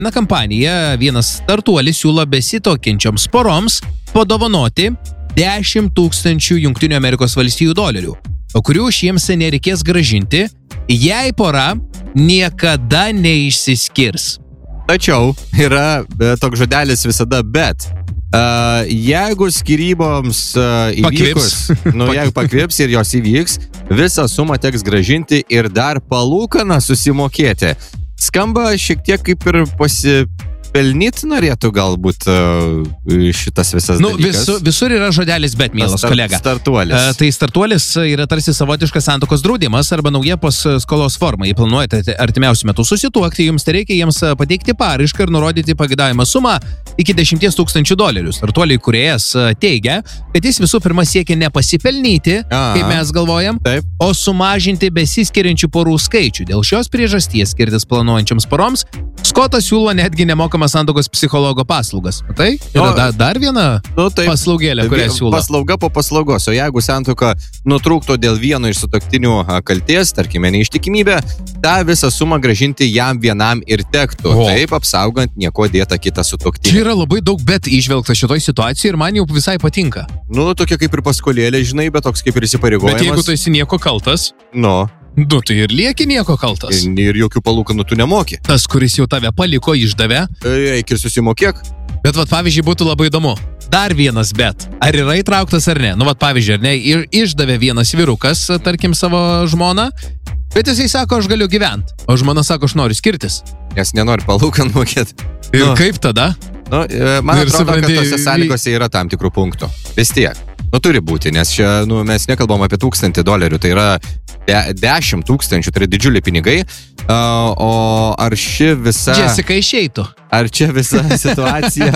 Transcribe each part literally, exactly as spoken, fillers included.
Na, kampanija vienas startuolis siūlo besitokiančioms poroms padovanoti dešimt tūkstančių Jungtinių Amerikos valstijų dolerių, o kurių šiems nereikės gražinti, jei pora niekada neišsiskirs. Tačiau yra toks žodelis visada bet. Uh, jeigu skyryboms uh, įvykus, nu, jeigu pakvips ir jos įvyks, visą sumą teks gražinti ir dar palūkaną susimokėti. Skamba šiek tiek kaip ir pasipelnyt norėtų galbūt uh, šitas visas nu, dalykas. Visu, visur yra žodelis bet, mielas start, kolega. Startuolis. Uh, tai startuolis yra tarsi savotiškas santuokos draudimas arba nauja paskolos forma. Jei planuojate artimiausių metų susituokti, jums tai reikia jiems pateikti paraišką ir nurodyti pageidavimą sumą iki dešimties tūkstančių dolerių. Startuolių įkūrėjas teigia, kad jis visų pirma siekia nepasipelnyti, Aha. kaip mes galvojam, Taip. o sumažinti besiskiriančių porų skaičių. Dėl šios priežasties skirtis planuojančiams poroms, Skotas siūlo netgi nemokamas santuokos psicologo paslaugas. Tai yra da, dar viena nu, taip, paslaugėlė, kurią siūlo. Paslauga po paslaugos, o jeigu santuoka nutrūktų dėl vieno iš sutuoktinių kaltės, tarkime, neištikimybė, tą visą sumą gražinti jam vienam ir tektų, o. taip apsaugant nieko dėtą kitą sutuoktinį. Čia yra labai daug bet išvelgta šitoj situacijai ir man jau visai patinka. Nu, tokia kaip ir paskolėlė, žinai, bet toks kaip ir įsipareigojimas. Bet jeigu tu esi nieko kaltas, nu, nu, tai ir lieki nieko kaltas. Ir, ir jokių palūkanų tu nemoki. Tas, kuris jau tave paliko, išdavė. Eik ir susimokėk. Bet, vat, pavyzdžiui, būtų labai įdomu. Dar vienas bet. Ar yra įtrauktas ar ne? Nu, vat, pavyzdžiui, ar ne? Ir išdavė vienas vyrukas, tarkim, savo žmoną, bet jisai sako, aš galiu gyventi. O žmona sako, aš noriu skirtis. Nes nenori palūkanų mokėti. Ir nu. kaip tada? Nu, man ir atrodo, supranti, kad tose sąlygose yra tam tikrų punktų. Vis tiek. Nu, turi būti, nes čia, nu, mes nekalbam apie tūkstantį dolerių, tai yra de, dešimt tūkstančių, tai yra didžiuliai pinigai. Uh, o ar ši visa... Jessica išeitų. Ar čia visa situacija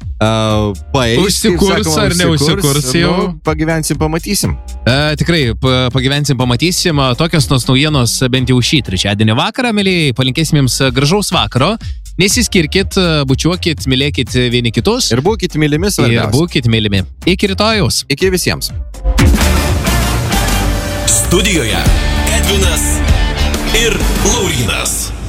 uh, paeis? Užsikurs sakoma, ar neužsikurs jau? Nu, pagyvensim, pamatysim. Uh, tikrai, pagyvensim, pamatysim. Tokios nos naujienos bent jau šį trečiadienį vakarą, mėlyjei, palinkėsim jums gražaus vakaro. Nesiskirkit, bučiuokit, mylėkit vieni kitus. Ir būkit mylimi svarbiausia. Ir būkit mylimi. Iki rytojaus. Iki visiems. Studijoje Edvinas ir Laurynas.